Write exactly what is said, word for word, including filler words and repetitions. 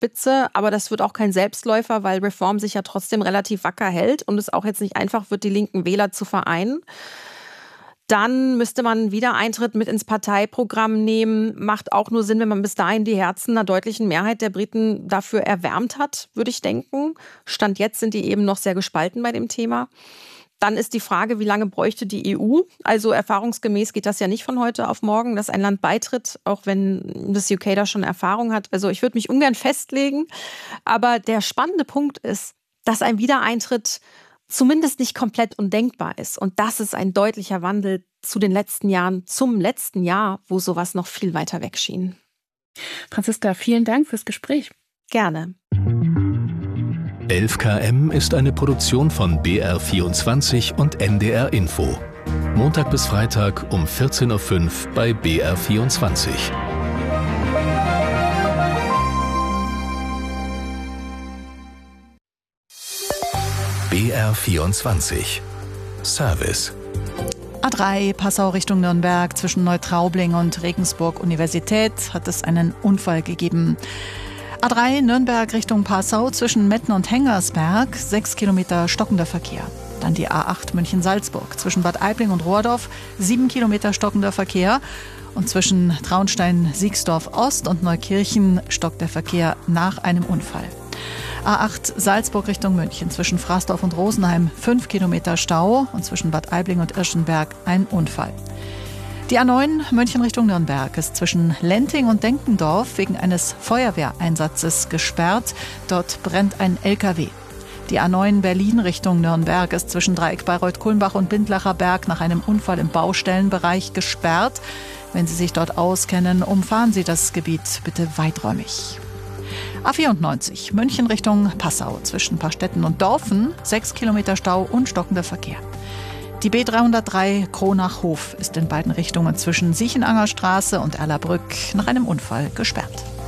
Spitze, aber das wird auch kein Selbstläufer, weil Reform sich ja trotzdem relativ wacker hält und es auch jetzt nicht einfach wird, die linken Wähler zu vereinen. Dann müsste man einen Wiedereintritt mit ins Parteiprogramm nehmen. Macht auch nur Sinn, wenn man bis dahin die Herzen einer deutlichen Mehrheit der Briten dafür erwärmt hat, würde ich denken. Stand jetzt sind die eben noch sehr gespalten bei dem Thema. Dann ist die Frage, wie lange bräuchte die E U? Also erfahrungsgemäß geht das ja nicht von heute auf morgen, dass ein Land beitritt, auch wenn das U K da schon Erfahrung hat. Also ich würde mich ungern festlegen. Aber der spannende Punkt ist, dass ein Wiedereintritt zumindest nicht komplett undenkbar ist. Und das ist ein deutlicher Wandel zu den letzten Jahren, zum letzten Jahr, wo sowas noch viel weiter weg schien. Franziska, vielen Dank fürs Gespräch. Gerne. elf Kilometer pro Stunde ist eine Produktion von B R vierundzwanzig und N D R Info. Montag bis Freitag um vierzehn Uhr fünf bei B R vierundzwanzig. B R vierundzwanzig. Service. A drei Passau Richtung Nürnberg zwischen Neutraubling und Regensburg Universität hat es einen Unfall gegeben. A drei Nürnberg Richtung Passau zwischen Metten und Hengersberg, sechs Kilometer stockender Verkehr. Dann die A acht München-Salzburg zwischen Bad Aibling und Rohrdorf, sieben Kilometer stockender Verkehr. Und zwischen Traunstein-Siegsdorf-Ost und Neukirchen stockt der Verkehr nach einem Unfall. A acht Salzburg Richtung München zwischen Fraßdorf und Rosenheim, fünf Kilometer Stau und zwischen Bad Aibling und Irschenberg ein Unfall. Die A neun München Richtung Nürnberg ist zwischen Lenting und Denkendorf wegen eines Feuerwehreinsatzes gesperrt. Dort brennt ein L K W. Die A neun Berlin Richtung Nürnberg ist zwischen Dreieck Bayreuth-Kulmbach und Bindlacher Berg nach einem Unfall im Baustellenbereich gesperrt. Wenn Sie sich dort auskennen, umfahren Sie das Gebiet bitte weiträumig. A vierundneunzig München Richtung Passau zwischen Paarstetten und Dorfen, sechs Kilometer Stau und stockender Verkehr. Die B dreihundertdrei Kronach-Hof ist in beiden Richtungen zwischen Siechenanger Straße und Erlabrück nach einem Unfall gesperrt.